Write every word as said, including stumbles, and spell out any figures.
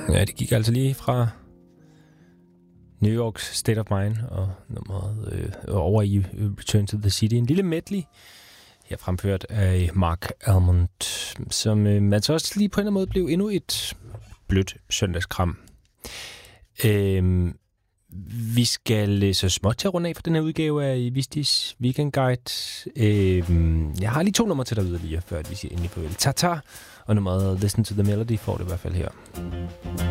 Ja, det gik altså lige fra New Yorks State of Mind og nummeret øh, over i Return to the City. En lille medley, her fremført af Mark Almond, som øh, man så også lige på en eller anden måde blev endnu et blødt søndagskram. Øh, vi skal så småt til at runde af for den her udgave af Vistis Weekend Guide. Øh, jeg har lige to numre til dig yderligere, før vi siger endelig farvel. Tata og nummeret Listen to the Melody får det i hvert fald her.